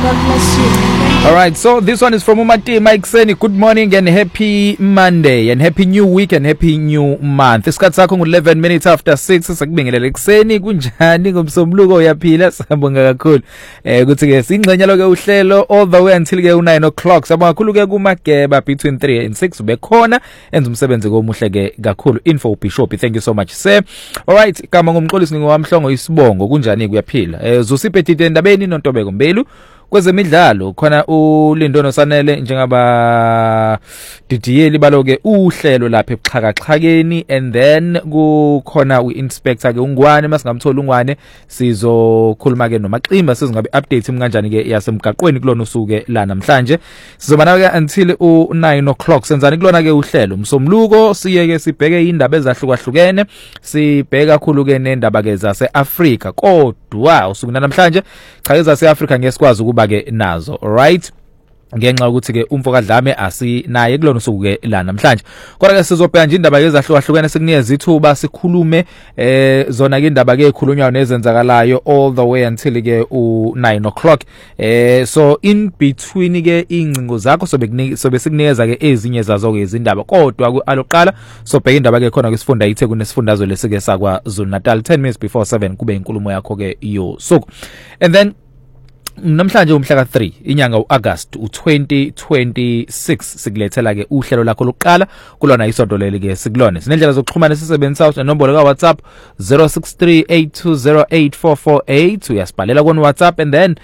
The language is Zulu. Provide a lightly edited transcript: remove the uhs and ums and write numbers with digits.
God bless you. All right, so this one is from Umati Mike Seni. Good morning and happy Monday and happy new week and happy new month. Isikhathi sakho ngu11 minutes after 6 sakubingelele ekseni kunjani ngomsombuluko uyaphila sabonga kakhulu. Ukuthi ke singxenya lo ke uhlelo all the way until ke u9 o'clock. Sabonga kakhulu ke kumageba between 3 and 6 ube khona enza umsebenzi komuhle ke kakhulu. Info Bishop, thank you so much sir. All right, kama ngomxolisi ngowamhlongo isibongo kunjani kuyaphila. Zusiphethe endabeni noNtobeko Mbelu. Kwezemidlalo khona uLindono Sanele njengaba DDL baloke uhlelo lapha ebuxhakaxhakeni and then kukhona uinspector ke uNgwane masingamthola uNgwane sizokhuluma ke noMaximba sizingabe update imkanjani ke yasemgaqweni kulona usuke la namhlanje sizobana ke until u9 o'clock senzani kulona ke uhlelo umsomluko siyeke sibheke indaba ezahlukahlukene sibheka kakhulu ke nendaba ke zaseAfrika kodwa usuku namhlanje cha ezaseAfrika ngesikwazi ukuba ke nazo. All right, ngenxa ukuthi ke umfokadlame asinaye kulona usuku ke la namhlanje kodwa ke sizobheka nje indaba ezahlukahlukene sekunikeza ithuba sikhulume zona ke indaba ke ekhulunywa nezenzakalayo all the way until ke u9 o'clock. So in between ke ingcingo zakho sobe sikunikeza ke ezinye zazo ke izindaba kodwa aloqala sobheka indaba ke khona kwisifunda iThekwini nesifundazwe lesike sakwa Zulu Natal 10 minutes before 7 kube inkulumo yakho ke yosuku. And then namhlanje umhla ka3 inyanga uAugust u2026 sikulethela ke uhlelo lakho lokuqala kulona isonto leli ke sikulona sinendlela zokuxhumana sisebenzisa inombolo ka WhatsApp 0638208448 uyasibhalela ku WhatsApp and then